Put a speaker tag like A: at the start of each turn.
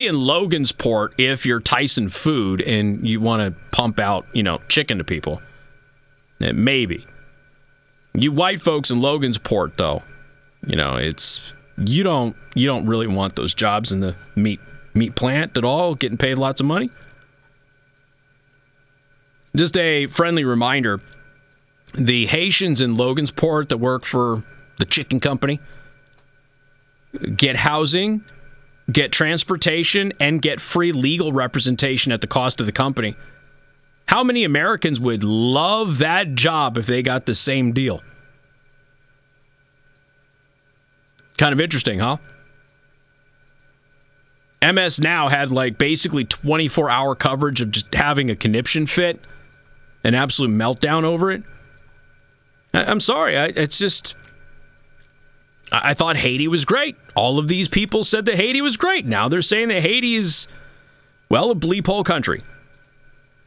A: in Logansport if you're Tyson Food and you want to pump out, chicken to people. Maybe. You white folks in Logansport, though, it's you don't really want those jobs in the meat plant at all, getting paid lots of money. Just a friendly reminder, the Haitians in Logansport that work for the chicken company get housing, get transportation, and get free legal representation at the cost of the company. How many Americans would love that job if they got the same deal? Kind of interesting, huh? MS Now had basically 24-hour coverage of just having a conniption fit, an absolute meltdown over it. I'm sorry, I thought Haiti was great. All of these people said that Haiti was great. Now they're saying that Haiti is, a bleep hole country.